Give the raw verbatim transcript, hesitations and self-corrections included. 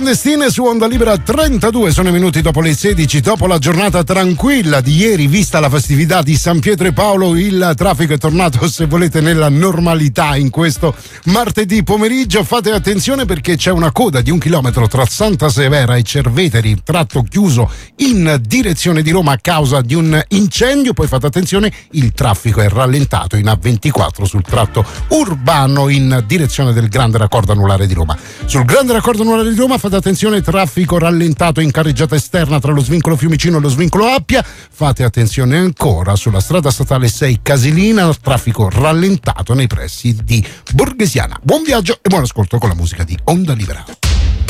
Clandestine su Onda Libera. Trentadue sono i minuti dopo le sedici, dopo la giornata tranquilla di ieri, vista la festività di San Pietro e Paolo. Il traffico è tornato, se volete, nella normalità in questo martedì pomeriggio. Fate attenzione perché c'è una coda di un chilometro tra Santa Severa e Cerveteri, tratto chiuso in direzione di Roma a causa di un incendio. Poi fate attenzione, il traffico è rallentato in A ventiquattro sul tratto urbano in direzione del Grande Raccordo Anulare di Roma. Sul Grande Raccordo Anulare di Roma fate attenzione, traffico rallentato in carreggiata esterna tra lo svincolo Fiumicino e lo svincolo Appia. Fate attenzione ancora sulla strada statale sei Casilina, traffico rallentato nei pressi di Borghesiana. Buon viaggio e buon ascolto con la musica di Onda Libera.